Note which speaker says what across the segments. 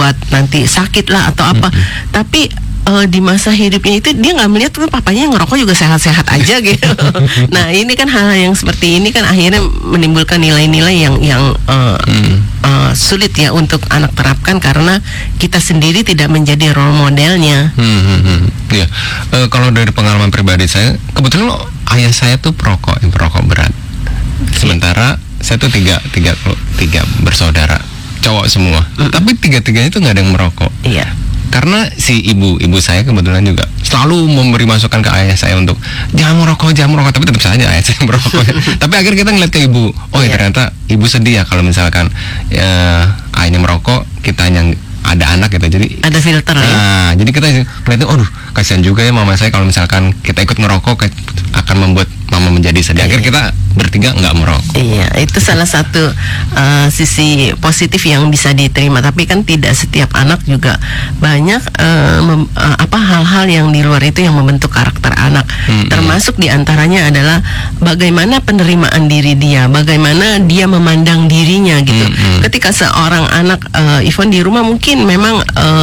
Speaker 1: membuat nanti sakit lah atau apa. Tapi di masa hidupnya itu dia nggak melihat kan papanya yang ngerokok juga sehat-sehat aja gitu. Nah ini kan hal yang seperti ini kan akhirnya menimbulkan nilai-nilai yang sulit ya untuk anak terapkan karena kita sendiri tidak menjadi role modelnya.
Speaker 2: Ya, kalau dari pengalaman pribadi saya, kebetulan ayah saya tuh perokok berat. Sementara saya tuh tiga bersaudara, cowok semua. Tapi tiga-tiganya itu nggak ada yang merokok.
Speaker 1: Iya.
Speaker 2: Karena si ibu saya kebetulan juga selalu memberi masukan ke ayah saya untuk jangan merokok, tapi tetap saja ayah saya merokok. Tapi akhirnya kita ngeliat ke ibu, ternyata ibu sedih ya kalau misalkan ayahnya merokok, kita yang ada anak gitu, jadi
Speaker 1: ada filter ya.
Speaker 2: Nah, jadi kita ngeliatnya, kasihan juga ya mama saya kalau misalkan kita ikut ngerokok akan membuat mama menjadi sedih. Akhirnya kita bertiga nggak merokok.
Speaker 1: Iya, itu salah satu sisi positif yang bisa diterima. Tapi kan tidak setiap anak juga banyak hal-hal yang di luar itu yang membentuk karakter anak. Termasuk diantaranya adalah bagaimana penerimaan diri dia, bagaimana dia memandang dirinya gitu. Ketika seorang anak Ivon di rumah mungkin memang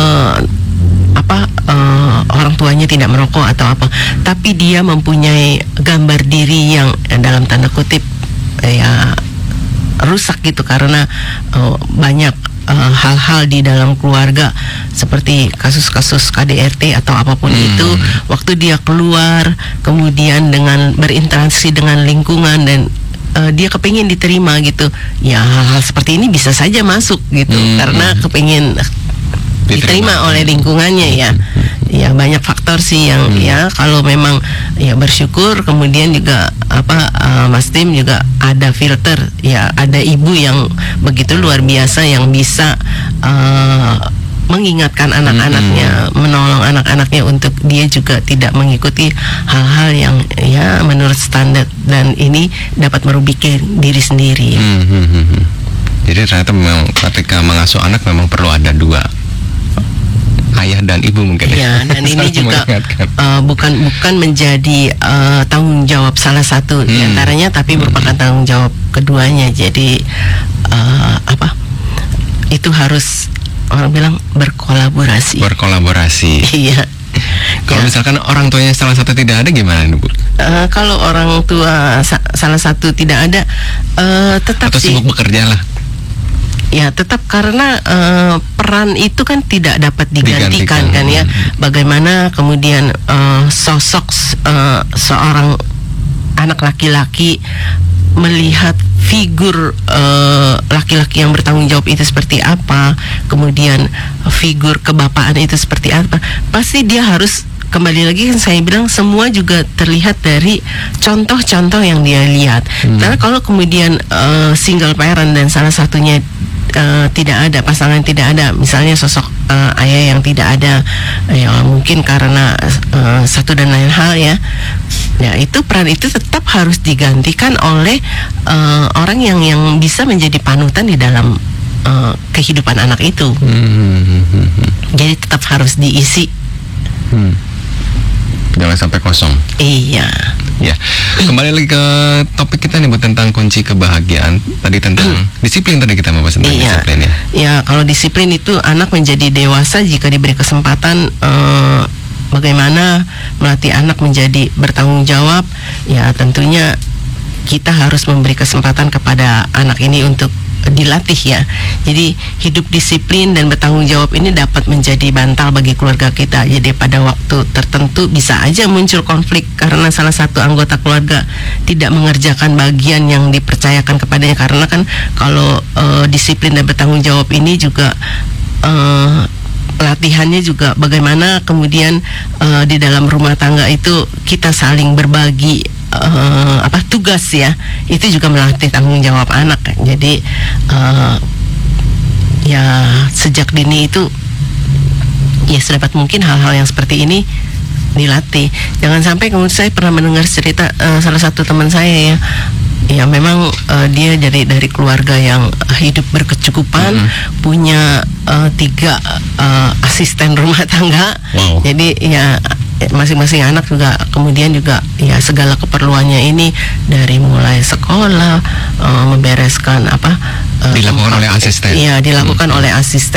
Speaker 1: orang tuanya tidak merokok atau apa, tapi dia mempunyai gambar diri yang dalam tanda kutip ya rusak gitu karena banyak hal-hal di dalam keluarga seperti kasus-kasus KDRT atau apapun itu, waktu dia keluar kemudian dengan berinteraksi dengan lingkungan dan dia kepingin diterima gitu, ya hal-hal seperti ini bisa saja masuk gitu karena kepingin diterima oleh lingkungannya ya. Ya banyak faktor sih yang ya kalau memang ya bersyukur, kemudian juga Mas Tim juga ada filter ya, ada ibu yang begitu luar biasa yang bisa mengingatkan anak-anaknya, menolong anak-anaknya untuk dia juga tidak mengikuti hal-hal yang ya menurut standar dan ini dapat merugikan diri sendiri.
Speaker 2: Jadi ternyata memang ketika mengasuh anak memang perlu ada dua, ayah dan ibu mungkin
Speaker 1: ya. Dan ini juga bukan menjadi tanggung jawab salah satu diantaranya, tapi merupakan tanggung jawab keduanya. Jadi itu harus orang bilang berkolaborasi. Iya.
Speaker 2: Kalau misalkan orang tuanya salah satu tidak ada gimana Bu?
Speaker 1: Kalau orang tua salah satu tidak ada, tetap
Speaker 2: atau sibuk bekerja lah.
Speaker 1: Ya tetap karena peran itu kan tidak dapat digantikan kan ya. Bagaimana kemudian sosok seorang anak laki-laki melihat figur laki-laki yang bertanggung jawab itu seperti apa, kemudian figur kebapaan itu seperti apa, pasti dia harus kembali lagi kan saya bilang semua juga terlihat dari contoh-contoh yang dia lihat. Karena kalau kemudian single parent dan salah satunya tidak ada, pasangan tidak ada, misalnya sosok ayah yang tidak ada, ya mungkin karena satu dan lain hal ya. Ya itu peran itu tetap harus digantikan oleh orang yang bisa menjadi panutan di dalam kehidupan anak itu. Jadi tetap harus diisi.
Speaker 2: Jangan sampai kosong.
Speaker 1: Iya.
Speaker 2: Ya, kembali lagi ke topik kita nih Bu, tentang kunci kebahagiaan. Tadi tentang disiplin, tadi kita membahas tentang disiplin ya. Ya,
Speaker 1: kalau disiplin itu anak menjadi dewasa jika diberi kesempatan. Bagaimana melatih anak menjadi bertanggung jawab? Ya, tentunya kita harus memberi kesempatan kepada anak ini untuk dilatih ya. Jadi hidup disiplin dan bertanggung jawab ini dapat menjadi bantal bagi keluarga kita. Jadi pada waktu tertentu bisa aja muncul konflik karena salah satu anggota keluarga tidak mengerjakan bagian yang dipercayakan kepadanya. Karena kan kalau disiplin dan bertanggung jawab ini juga pelatihannya juga bagaimana kemudian di dalam rumah tangga itu kita saling berbagi tugas ya, itu juga melatih tanggung jawab anak. Jadi ya sejak dini itu ya sedapat mungkin hal-hal yang seperti ini dilatih. Jangan sampai kemudian saya pernah mendengar cerita salah satu teman saya ya memang dia dari keluarga yang hidup berkecukupan, punya 3 asisten rumah tangga. Jadi ya masing-masing anak juga kemudian juga ya segala keperluannya ini dari mulai sekolah, membereskan
Speaker 2: dilakukan oleh asisten.
Speaker 1: Iya, dilakukan oleh asisten.